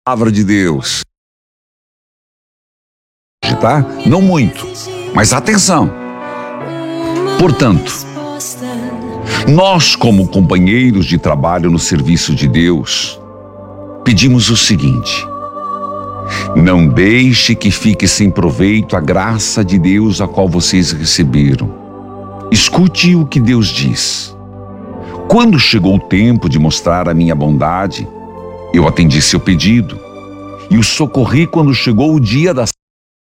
palavra de Deus. Tá? Não muito, mas atenção. Portanto, nós, como companheiros de trabalho no serviço de Deus, pedimos o seguinte: não deixe que fique sem proveito a graça de Deus a qual vocês receberam. Escute o que Deus diz. Quando chegou o tempo de mostrar a minha bondade, eu atendi seu pedido e o socorri quando chegou o dia da